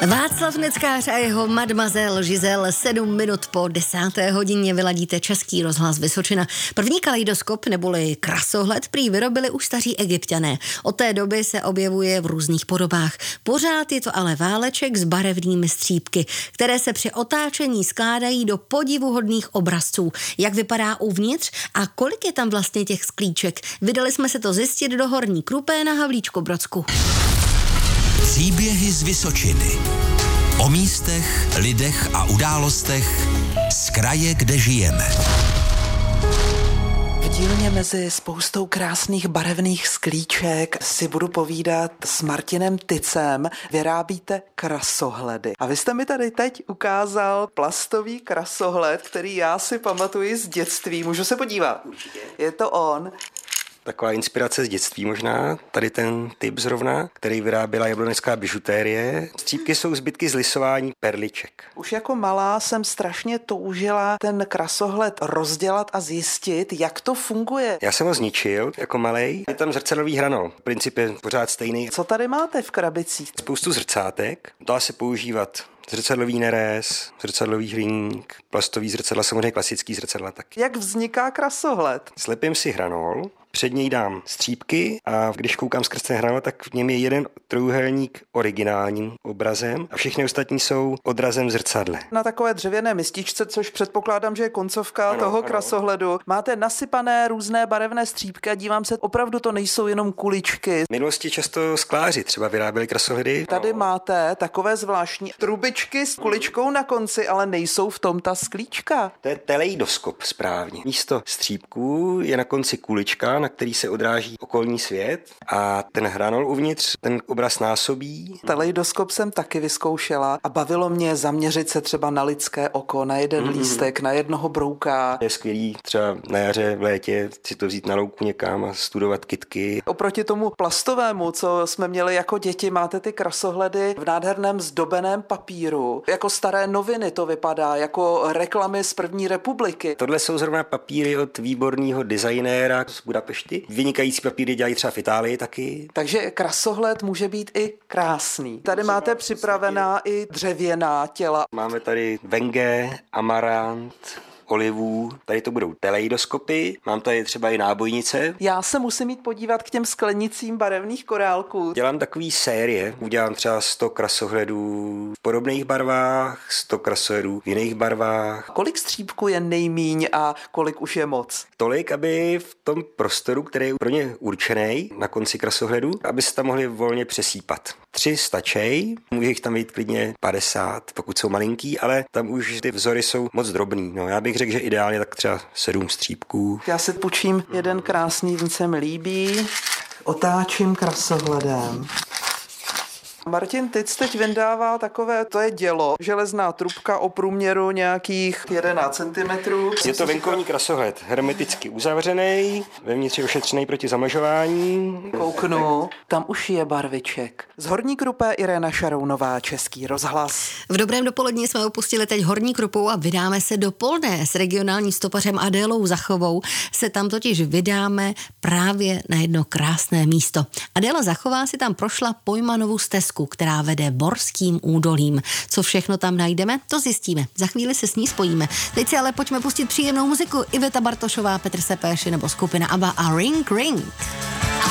Václav Neckář a jeho Mademoiselle Giselle 7 minut po 10. hodině vyladíte Český rozhlas Vysočina. První kaleidoskop neboli krasohled prý vyrobili už staří Egypťané. Od té doby se objevuje v různých podobách. Pořád je to ale váleček s barevnými střípky, které se při otáčení skládají do podivuhodných obrazců. Jak vypadá uvnitř a kolik je tam vlastně těch sklíček? Vydali jsme se to zjistit do Horní Krupé na Havlíčkobrodsku. Příběhy z Vysočiny. O místech, lidech a událostech z kraje, kde žijeme. V dílně mezi spoustou krásných barevných sklíček si budu povídat s Martinem Tycem. Vyrábíte krasohledy. A vy jste mi tady teď ukázal plastový krasohled, který já si pamatuji z dětství. Můžu se podívat? Určitě. Je to on. Taková inspirace z dětství možná, tady ten typ zrovna, který vyráběla jablonecká bižutérie. Střípky jsou zbytky z lisování perliček. Už jako malá jsem strašně toužila ten krasohled rozdělat a zjistit, jak to funguje. Já jsem ho zničil jako malej. Je tam zrcadlový hranol. Princip je pořád stejný. Co tady máte v krabicích? Spoustu zrcátek. Dá se používat zrcadlový nerez, zrcadlový hliník, plastový zrcadla, samozřejmě klasický zrcadla taky. Jak vzniká krasohled? Slepím si hranol, před něj dám střípky a když koukám skrz ten hranol, tak v něm je jeden trojúhelník originálním obrazem a všechny ostatní jsou odrazem zrcadle. Na takové dřevěné mističce, což předpokládám, že je koncovka toho krasohledu, máte nasypané různé barevné střípky a dívám se, opravdu to nejsou jenom kuličky. V minulosti často skláři třeba vyráběli krasohledy. Tady máte takové zvláštní trubičky s kuličkou na konci, ale nejsou v tom ta sklíčka. To je teleidoskop správně. Místo střípků je na konci kulička, na který se odráží okolní svět a ten hranol uvnitř ten obraz násobí. Teleidoskop jsem taky vyzkoušela a bavilo mě zaměřit se třeba na lidské oko, na jeden lístek, na jednoho brouka. Je skvělý třeba na jaře, v létě si to vzít na louku někam a studovat kytky. Oproti tomu plastovému, co jsme měli jako děti, máte ty krasohledy v nádherném zdobeném papíru. Jako staré noviny to vypadá, jako reklamy z první republiky. Tohle jsou zrovna papíry od výborného designéra z Budapešti. Vynikající papíry dělají třeba v Itálii taky. Takže krasohled může být i krásný. Tady máte připravená i dřevěná těla. Máme tady venge, amarant, olivů, tady to budou teleidoskopy, mám tady třeba i nábojnice. Já se musím jít podívat k těm sklenicím barevných korálků. Dělám takový série, udělám třeba 100 krasohledů v podobných barvách, 100 krasohledů v jiných barvách. Kolik střípků je nejmíň a kolik už je moc? Tolik, aby v tom prostoru, který je pro ně určený na konci krasohledu, aby se tam mohli volně přesýpat. 3 stačí, může jich tam být klidně 50, pokud jsou malinký, ale tam už ty vzory jsou moc drobný. No, já bych řekl, že ideálně tak třeba 7 střípků. Já si půjčím jeden krásný, ten se mi líbí. Otáčím krasohledem. Martin Tyc teď vyndává takové, to je dělo, železná trubka o průměru nějakých 11 cm. Je to venkovní krasohled, hermeticky uzavřený, vevnitř je ošetřený proti zamlžování. Kouknu, tam už je barviček. Z Horní Krupé Irena Šarounová, Český rozhlas. V dobrém dopolední jsme opustili teď Horní Krupu a vydáme se do Polné s regionálním stopařem Adélou Zachovou. Se tam totiž vydáme právě na jedno krásné místo. Adéla Zachová si tam prošla Pojmanovu stezku, která vede Borským údolím. Co všechno tam najdeme, to zjistíme. Za chvíli se s ní spojíme. Teď si ale pojďme pustit příjemnou muziku. Iveta Bartošová, Petr Sepéši nebo skupina ABBA a Ring Ring.